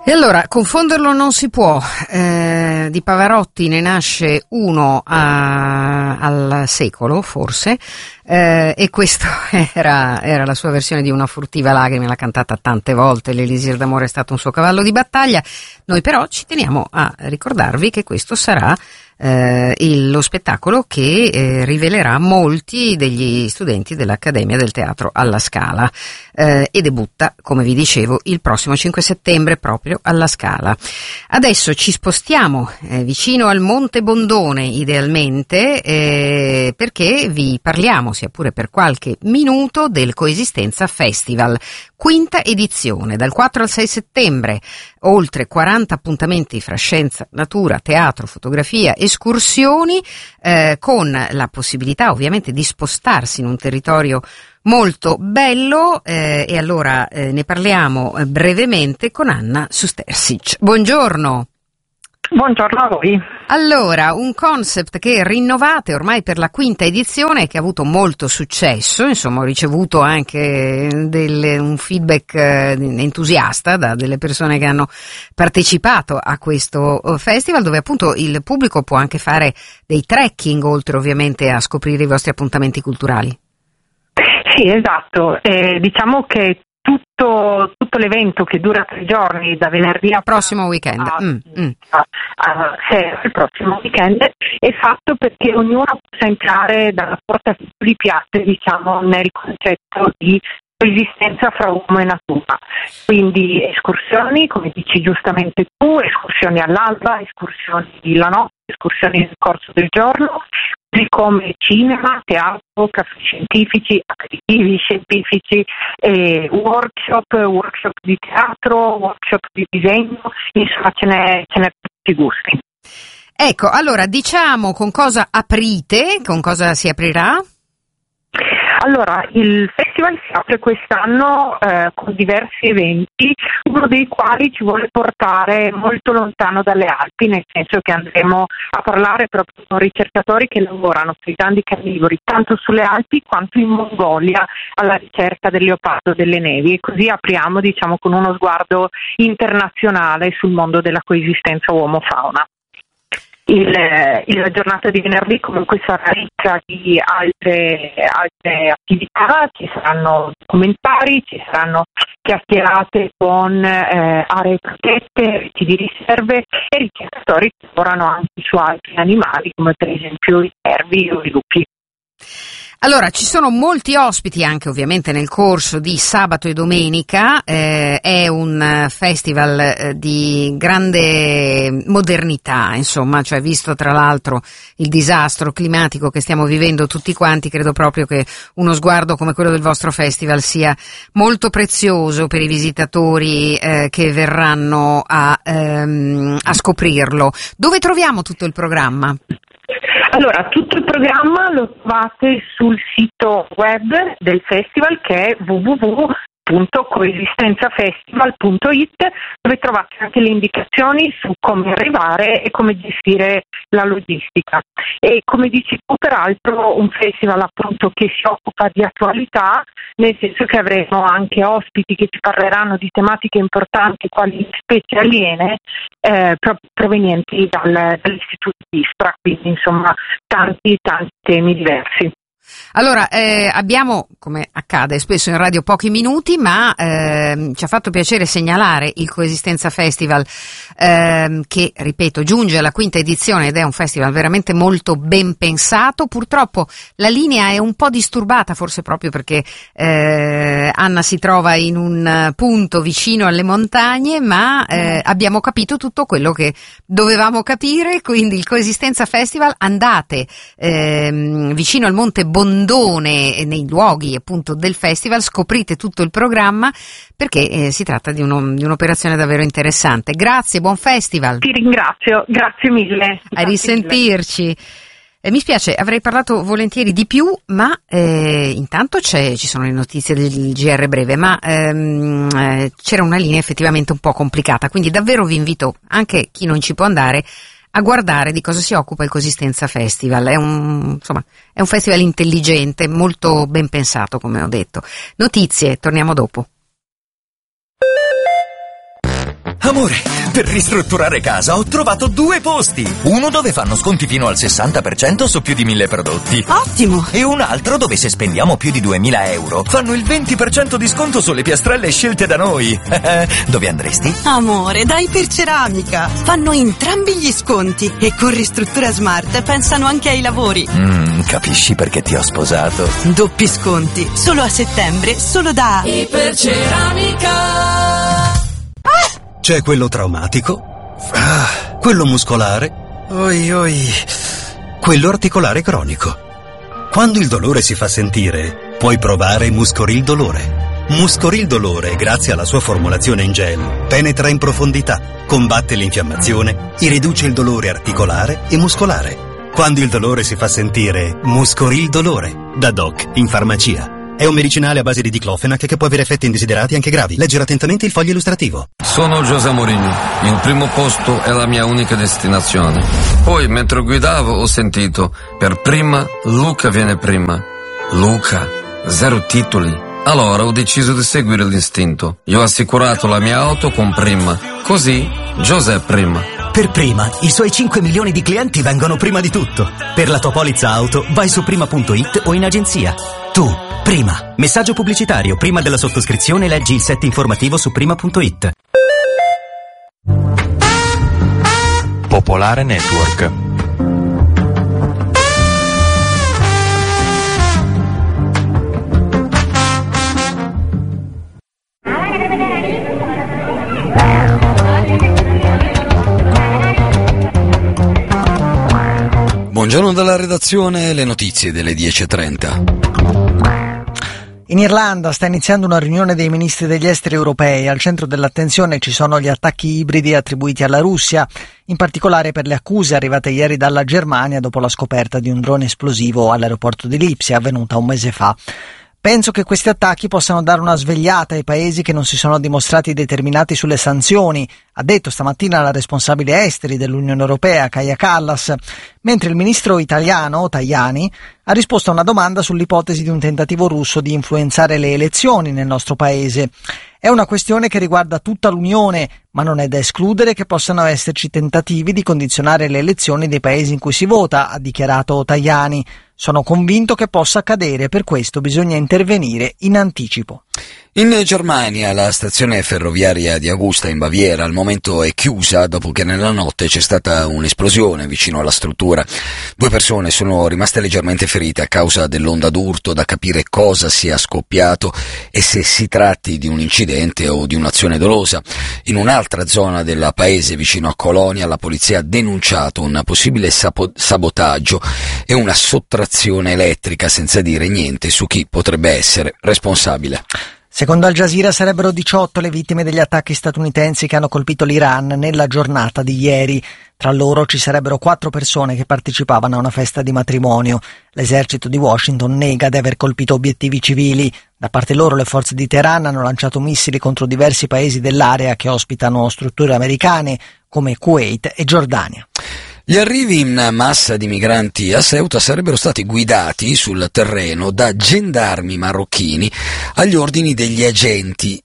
E allora, confonderlo non si può. Di Pavarotti ne nasce uno al secolo, forse, e questo era la sua versione di Una furtiva lacrima, l'ha cantata tante volte, l'Elisir d'amore è stato un suo cavallo di battaglia. Noi però ci teniamo a ricordarvi che questo sarà lo spettacolo che rivelerà molti degli studenti dell'Accademia del Teatro alla Scala, e debutta, come vi dicevo, il prossimo 5 settembre proprio alla Scala. Adesso ci spostiamo vicino al Monte Bondone, idealmente, perché vi parliamo, sia pure per qualche minuto, del Coesistenza Festival, quinta edizione, dal 4 al 6 settembre, oltre 40 appuntamenti fra scienza, natura, teatro, fotografia, escursioni, con la possibilità ovviamente di spostarsi in un territorio molto bello, e allora ne parliamo brevemente con Anna Sustersic. Buongiorno. Buongiorno a voi. Allora, un concept che rinnovate ormai per la quinta edizione, che ha avuto molto successo, insomma ho ricevuto anche un feedback entusiasta da delle persone che hanno partecipato a questo festival, dove appunto il pubblico può anche fare dei trekking, oltre ovviamente a scoprire i vostri appuntamenti culturali. Sì, esatto, diciamo che tutto l'evento, che dura 3 giorni, da venerdì a prossimo weekend, il prossimo weekend, è fatto perché ognuno possa entrare dalla porta che gli piace, diciamo, nel concetto di coesistenza fra uomo e natura. Quindi escursioni, come dici giustamente tu, escursioni all'alba, escursioni la notte, escursioni nel corso del giorno, così come cinema, teatro, caffè scientifici, aperitivi scientifici, workshop di teatro, workshop di disegno, insomma ce n'è per tutti i gusti. Ecco, allora diciamo con cosa aprite, con cosa si aprirà? Allora, il festival si apre quest'anno con diversi eventi, uno dei quali ci vuole portare molto lontano dalle Alpi, nel senso che andremo a parlare proprio con ricercatori che lavorano sui grandi carnivori, tanto sulle Alpi quanto in Mongolia, alla ricerca del leopardo delle nevi, e così apriamo, diciamo, con uno sguardo internazionale sul mondo della coesistenza uomo-fauna. La giornata di venerdì comunque sarà ricca di altre attività, ci saranno documentari, ci saranno chiacchierate con aree protette, reti di riserve e ricercatori che lavorano anche su altri animali, come per esempio i cervi o i lupi. Allora, ci sono molti ospiti anche ovviamente nel corso di sabato e domenica, è un festival di grande modernità, insomma, cioè visto tra l'altro il disastro climatico che stiamo vivendo tutti quanti, credo proprio che uno sguardo come quello del vostro festival sia molto prezioso per i visitatori che verranno a scoprirlo. Dove troviamo tutto il programma? Allora, tutto il programma lo trovate sul sito web del festival, che è www.coesistenzafestival.it, dove trovate anche le indicazioni su come arrivare e come gestire la logistica. E come dici tu, peraltro, un festival appunto che si occupa di attualità, nel senso che avremo anche ospiti che ci parleranno di tematiche importanti quali specie aliene, provenienti dall'Istituto ISPRA, quindi insomma tanti temi diversi. Allora, abbiamo, come accade spesso in radio, pochi minuti, ma ci ha fatto piacere segnalare il Coesistenza Festival, che, ripeto, giunge alla quinta edizione ed è un festival veramente molto ben pensato. Purtroppo la linea è un po' disturbata, forse proprio perché Anna si trova in un punto vicino alle montagne, ma abbiamo capito tutto quello che dovevamo capire, quindi il Coesistenza Festival, andate vicino al Monte Bondone, nei luoghi appunto del festival, scoprite tutto il programma, perché si tratta di un'operazione davvero interessante. Grazie, buon festival. Ti ringrazio, grazie mille. A risentirci. Mi spiace, avrei parlato volentieri di più, ma intanto ci sono le notizie del GR breve, ma c'era una linea effettivamente un po' complicata, quindi davvero vi invito, anche chi non ci può andare, a guardare di cosa si occupa il Coesistenza Festival. È un festival intelligente, molto ben pensato, come ho detto. Notizie, torniamo dopo. Amore, per ristrutturare casa ho trovato 2 posti. Uno dove fanno sconti fino al 60% su più di 1000 prodotti. Ottimo! E un altro dove se spendiamo più di 2000 euro fanno il 20% di sconto sulle piastrelle scelte da noi. Dove andresti? Amore, da Iperceramica. Fanno entrambi gli sconti e con Ristruttura Smart pensano anche ai lavori. Capisci perché ti ho sposato? Doppi sconti, solo a settembre, solo da Iperceramica. C'è quello traumatico, quello muscolare, quello articolare cronico. Quando il dolore si fa sentire, puoi provare Muscoril Dolore. Muscoril Dolore, grazie alla sua formulazione in gel, penetra in profondità, combatte l'infiammazione e riduce il dolore articolare e muscolare. Quando il dolore si fa sentire, Muscoril Dolore, da Doc in farmacia. È un medicinale a base di diclofenac che può avere effetti indesiderati anche gravi. Leggere attentamente il foglio illustrativo. Sono José Mourinho. Il primo posto è la mia unica destinazione. Poi, mentre guidavo, ho sentito: per prima, Luca viene prima. Luca, 0 titoli. Allora ho deciso di seguire l'istinto. Io ho assicurato la mia auto con Prima. Così, José prima. Per Prima, i suoi 5 milioni di clienti vengono prima di tutto. Per la tua polizza auto, vai su prima.it o in agenzia. Tu, Prima. Messaggio pubblicitario. Prima della sottoscrizione leggi il set informativo su prima.it. Popolare Network. Buongiorno dalla redazione, le notizie delle 10:30. In Irlanda sta iniziando una riunione dei ministri degli esteri europei. Al centro dell'attenzione ci sono gli attacchi ibridi attribuiti alla Russia, in particolare per le accuse arrivate ieri dalla Germania dopo la scoperta di un drone esplosivo all'aeroporto di Lipsia avvenuta un mese fa. Penso che questi attacchi possano dare una svegliata ai paesi che non si sono dimostrati determinati sulle sanzioni, ha detto stamattina la responsabile esteri dell'Unione Europea, Kaja Kallas, mentre il ministro italiano, Tajani, ha risposto a una domanda sull'ipotesi di un tentativo russo di influenzare le elezioni nel nostro paese. È una questione che riguarda tutta l'Unione, ma non è da escludere che possano esserci tentativi di condizionare le elezioni dei paesi in cui si vota, ha dichiarato Tajani. Sono convinto che possa accadere, per questo bisogna intervenire in anticipo. In Germania la stazione ferroviaria di Augusta in Baviera al momento è chiusa dopo che nella notte c'è stata un'esplosione vicino alla struttura. 2 persone sono rimaste leggermente ferite a causa dell'onda d'urto, da capire cosa sia scoppiato e se si tratti di un incidente o di un'azione dolosa. In un'altra zona del paese vicino a Colonia la polizia ha denunciato un possibile sabotaggio e una sottrazione elettrica senza dire niente su chi potrebbe essere responsabile. Secondo Al Jazeera sarebbero 18 le vittime degli attacchi statunitensi che hanno colpito l'Iran nella giornata di ieri. Tra loro ci sarebbero 4 persone che partecipavano a una festa di matrimonio. L'esercito di Washington nega di aver colpito obiettivi civili. Da parte loro le forze di Teheran hanno lanciato missili contro diversi paesi dell'area che ospitano strutture americane come Kuwait e Giordania. Gli arrivi in massa di migranti a Ceuta sarebbero stati guidati sul terreno da gendarmi marocchini agli ordini degli agenti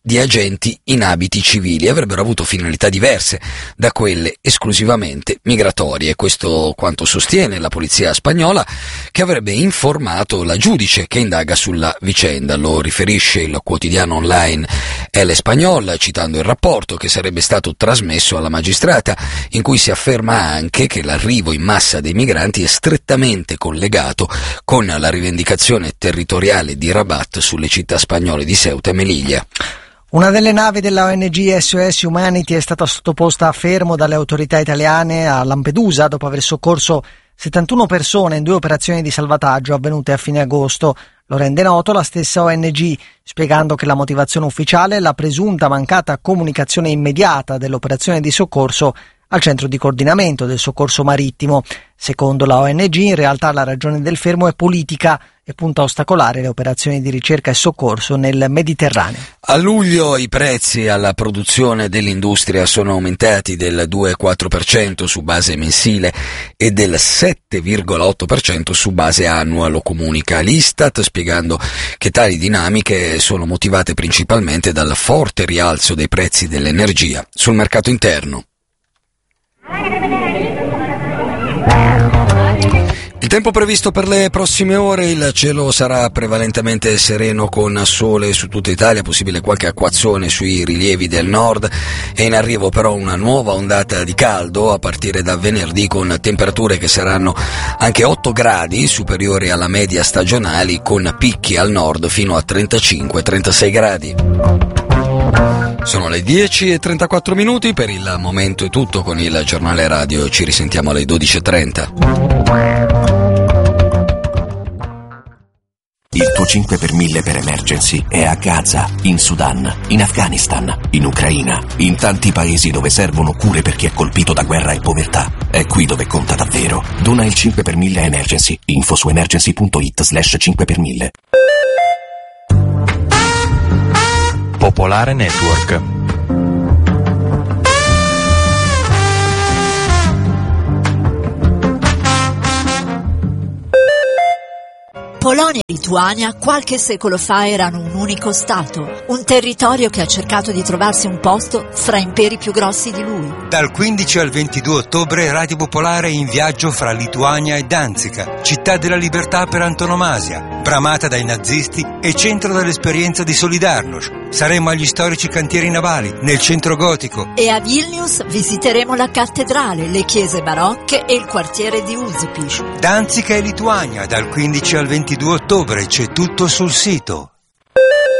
in abiti civili. Avrebbero avuto finalità diverse da quelle esclusivamente migratorie. Questo quanto sostiene la polizia spagnola, che avrebbe informato la giudice che indaga sulla vicenda. Lo riferisce il quotidiano online El Español, citando il rapporto che sarebbe stato trasmesso alla magistrata, in cui si afferma anche che l'arrivo in massa dei migranti è strettamente collegato con la rivendicazione territoriale di Rabat sulle città spagnole di Ceuta e Melilla. Una delle navi della ONG SOS Humanity è stata sottoposta a fermo dalle autorità italiane a Lampedusa dopo aver soccorso 71 persone in 2 operazioni di salvataggio avvenute a fine agosto. Lo rende noto la stessa ONG, spiegando che la motivazione ufficiale è la presunta mancata comunicazione immediata dell'operazione di soccorso al centro di coordinamento del soccorso marittimo. Secondo la ONG, in realtà la ragione del fermo è politica e punta a ostacolare le operazioni di ricerca e soccorso nel Mediterraneo. A luglio i prezzi alla produzione dell'industria sono aumentati del 2,4% su base mensile e del 7,8% su base annua, lo comunica l'Istat, spiegando che tali dinamiche sono motivate principalmente dal forte rialzo dei prezzi dell'energia sul mercato interno. Il tempo previsto per le prossime ore: il cielo sarà prevalentemente sereno con sole su tutta Italia, possibile qualche acquazzone sui rilievi del nord, e in arrivo però una nuova ondata di caldo a partire da venerdì, con temperature che saranno anche 8 gradi superiori alla media stagionali, con picchi al nord fino a 35-36 gradi. Sono le 10:34, per il momento è tutto con il giornale radio, ci risentiamo alle 12:30. Il tuo 5 per 1000 per Emergency è a Gaza, in Sudan, in Afghanistan, in Ucraina, in tanti paesi dove servono cure per chi è colpito da guerra e povertà. È qui dove conta davvero. Dona il 5 per 1000 Emergency. Info su emergency.it/5 per 1000. Popolare Network. Polonia e Lituania qualche secolo fa erano un unico stato, un territorio che ha cercato di trovarsi un posto fra imperi più grossi di lui. Dal 15 al 22 ottobre Radio Popolare è in viaggio fra Lituania e Danzica, città della libertà per antonomasia, bramata dai nazisti e centro dell'esperienza di Solidarnosc. Saremo agli storici cantieri navali, nel centro gotico. E a Vilnius visiteremo la cattedrale, le chiese barocche e il quartiere di Užupis. Danzica e Lituania, dal 15 al 22 ottobre, c'è tutto sul sito